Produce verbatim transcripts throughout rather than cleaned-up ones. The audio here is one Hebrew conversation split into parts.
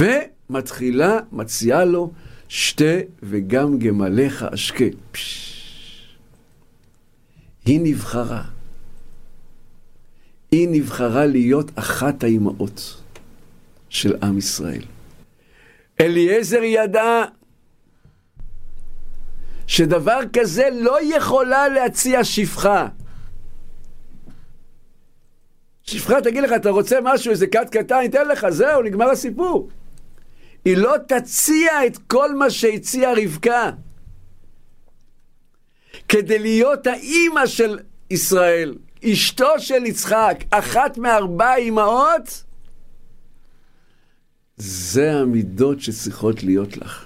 ומתחילה, מציעה לו, שתה וגם גמליך אשקה. היא נבחרה. היא נבחרה להיות אחת האימהות של עם ישראל. אליעזר ידע שדבר כזה לא יכולה להציע שפחה. שפחה תגיד לך, אתה רוצה משהו, איזה קט קטן, ניתן לך, זהו, נגמר הסיפור. היא לא תציע את כל מה שהציעה רבקה. כדי להיות האימא של ישראל, אשתו של יצחק, אחת מארבע אימהות, זה המידות שצריכות להיות לך.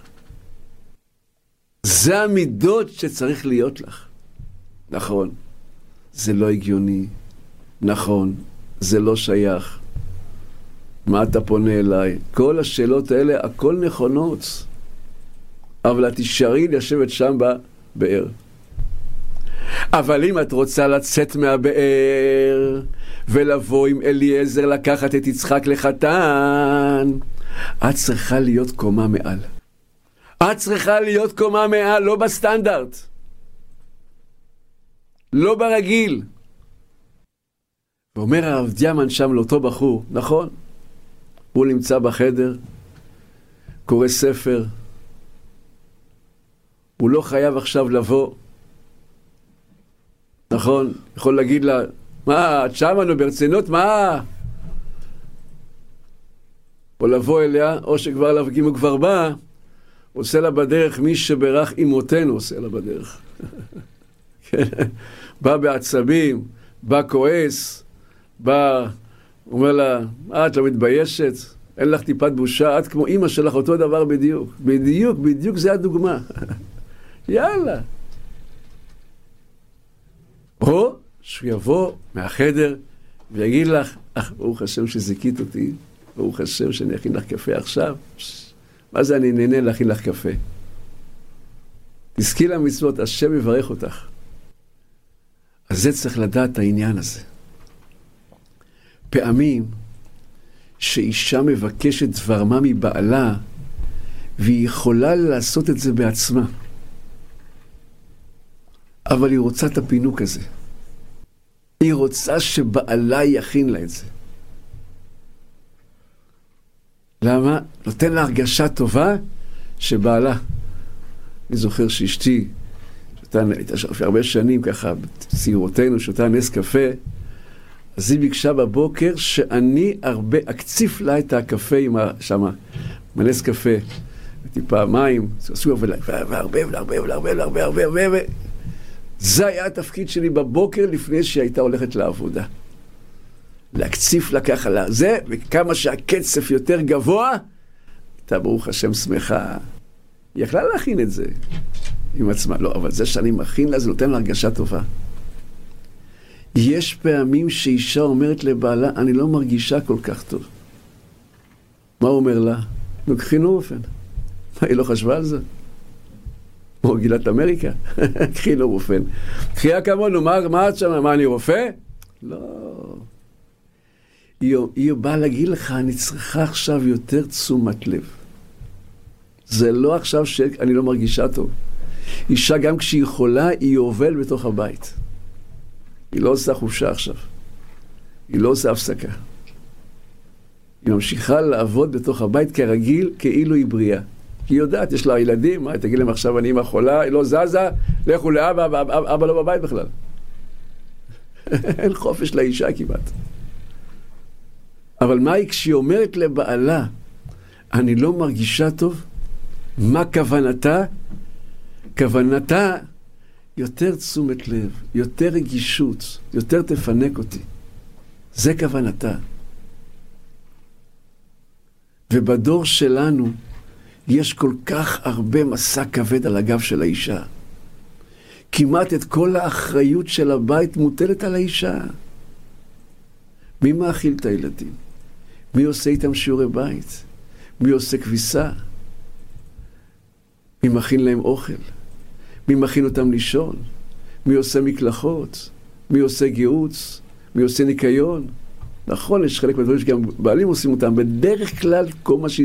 זה המידות שצריך להיות לך. נכון, זה לא הגיוני. נכון, זה לא שייך. מה אתה פונה אליי? כל השאלות האלה, הכל נכונות. אבל את תישארי לשבת שם בבאר. אבל אם את רוצה לצאת מהבאר, ולבוא עם אליעזר לקחת את יצחק לחתן, את צריכה להיות קומה מעל. את צריכה להיות קומה מעל, לא בסטנדרט. לא ברגיל. ואומר הרב דיאמן שם לאותו בחור, נכון, הוא נמצא בחדר, קורא ספר, הוא לא חייב עכשיו לבוא, נכון, יכול להגיד לה, מה, את שמה ברצינות, מה? או לבוא אליה, או שכבר להפגימו כבר בא, עושה לה בדרך מי שברך אמותינו עושה לה בדרך. בא בעצבים, בא כועס, בא, אומר לה, אה, את לא מתביישת, אין לך טיפת בושה, את כמו אמא שלך, אותו דבר בדיוק. בדיוק, בדיוק זה הדוגמה. יאללה. או שהוא יבוא מהחדר ויגיד לך, אך, ברוך השם שזיקית אותי, ברוך השם שאני אכין לך קפה עכשיו. מה זה אני נהנה להכין לך קפה? תזכי למצוות, השם יברך אותך. אז זה צריך לדעת העניין הזה. פעמים שאישה מבקשת דבר מה מבעלה, והיא יכולה לעשות את זה בעצמה. אבל היא רוצה את הפינוק הזה. היא רוצה שבעלה יכין לה את זה. למה? נותן לה הרגשה טובה שבעלה. אני זוכר שאשתי, שאתה הייתה שם הרבה שנים ככה, בצעירותינו, שאתה נס קפה, אז היא ביקשה בבוקר שאני הרבה אקציף לה את הקפה עם שמה, מנס קפה, טיפה מים, עשו והרבה והרבה והרבה והרבה והרבה והרבה. זה היה התפקיד שלי בבוקר לפני שהיא הייתה הולכת לעבודה. להקציף לה ככה לזה, וכמה שהקצף יותר גבוה, אתה ברוך השם שמחה. היא יכלה להכין את זה עם עצמה. לא, אבל זה שאני מכין לה, זה נותן לה הרגשה טובה. יש פעמים שאישה אומרת לבעלה, אני לא מרגישה כל כך טוב. מה הוא אומר לה? נוקחינו אופן. מה, היא לא חשבה על זה? או גילת אמריקה? קחינו אופן. קחייה כמונו, מה, מה את שם? מה, אני רופא? לא. היא, היא באה להגיד לך, אני צריכה עכשיו יותר תשומת לב. זה לא עכשיו שאני לא מרגישה טוב. אישה גם כשהיא יכולה, היא עובד בתוך הבית. היא לא עושה חופשה עכשיו. היא לא עושה הפסקה. היא ממשיכה לעבוד בתוך הבית כרגיל, כאילו היא בריאה. כי היא יודעת, יש לה ילדים, מה, תגיד להם עכשיו אני אמא חולה, היא לא זזה, לכו לאבא, אבא, אבא, אבא לא בבית בכלל. אין חופש לאישה כמעט. אבל מה היא כשהיא אומרת לבעלה, אני לא מרגישה טוב? מה כוונתה? כוונתה יותר תשומת לב, יותר רגישות, יותר תפנק אותי. זה כוונתה. ובדור שלנו יש כל כך הרבה מסע כבד על הגב של האישה. כמעט את כל האחריות של הבית מוטלת על האישה. מי מאכיל את הילדים? מי עושה איתם שיעורי בית? מי עושה כביסה? מי מכין להם אוכל? מי מכין אותם לישון? מי עושה מקלחות? מי עושה גיהוץ? מי עושה ניקיון? נכון, יש חלק מהדברים שגם בעלים עושים אותם. בדרך כלל כל מה